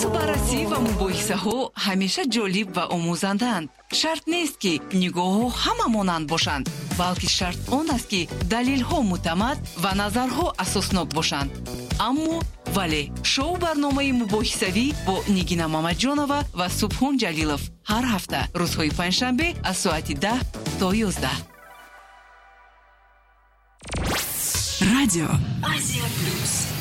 بحث و بررسی و مباحثه‌ها همیشه جالب و آموزندند. شرط نیست که نگاه‌ها همه مانند باشند، بلکه شرط آن است که دلیل‌ها معتمد و نظرها اساسناک باشند. اما ولی شو برنامه مباحثوی با نگینا مامدجانова و سبحان جلیلов هر هفته روزهای پنجشنبه از ساعت 10 تا 11. رادیو آسیا پلوس.